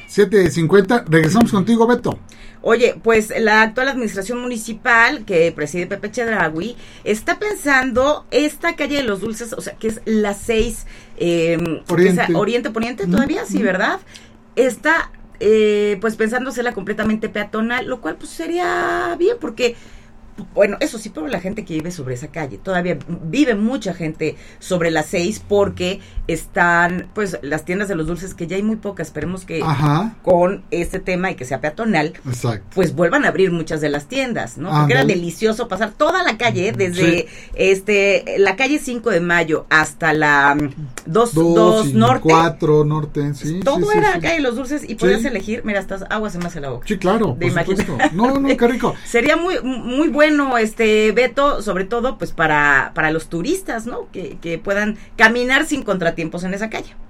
7:50. Regresamos contigo, Beto. Oye, pues la actual administración municipal que preside Pepe Chedraui está pensando esta calle de los Dulces, o sea, que es la 6 Oriente Poniente todavía, sí, ¿verdad? Está pues pensando hacerla completamente peatonal, lo cual pues sería bien porque bueno, eso sí, pero la gente que vive sobre esa calle, todavía vive mucha gente sobre las 6 porque están, pues, las tiendas de los dulces, que ya hay muy pocas, esperemos que con este tema y que sea peatonal, pues vuelvan a abrir muchas de las tiendas, ¿no? Porque era delicioso pasar toda la calle, desde la calle 5 de Mayo hasta la 2 Norte. 4 Norte, sí. Todo era calle de los dulces y podías elegir, mira, hasta agua se me hace la boca. Sí, claro, por supuesto. No, qué rico. Sería muy bueno, Beto, sobre todo pues para los turistas, ¿no? Que puedan caminar sin contratiempos en esa calle.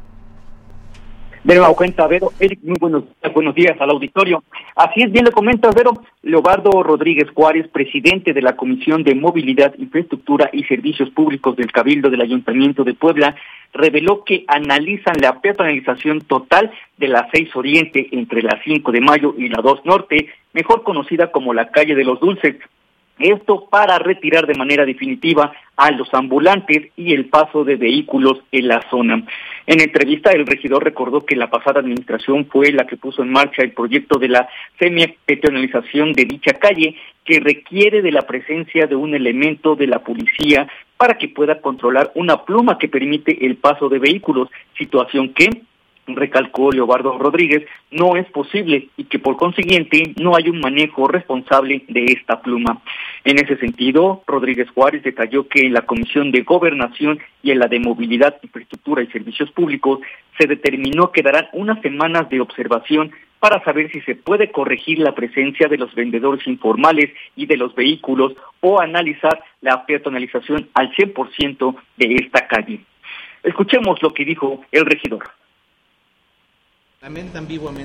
De nueva cuenta, Vero, Eric, muy buenos días al auditorio. Así es, bien lo comentas, Vero. Leobardo Rodríguez Juárez, presidente de la Comisión de Movilidad, Infraestructura y Servicios Públicos del Cabildo del Ayuntamiento de Puebla, reveló que analizan la peatonalización total de la 6 Oriente entre la 5 de Mayo y la 2 Norte, mejor conocida como la calle de los Dulces. Esto para retirar de manera definitiva a los ambulantes y el paso de vehículos en la zona. En entrevista, el regidor recordó que la pasada administración fue la que puso en marcha el proyecto de la semi-peatonalización de dicha calle, que requiere de la presencia de un elemento de la policía para que pueda controlar una pluma que permite el paso de vehículos, situación que, recalcó Leobardo Rodríguez, no es posible y que por consiguiente no hay un manejo responsable de esta pluma. En ese sentido, Rodríguez Juárez detalló que en la Comisión de Gobernación y en la de Movilidad, Infraestructura y Servicios Públicos se determinó que darán unas semanas de observación para saber si se puede corregir la presencia de los vendedores informales y de los vehículos o analizar la peatonalización al 100% de esta calle. Escuchemos lo que dijo el regidor. Lamentan vivamente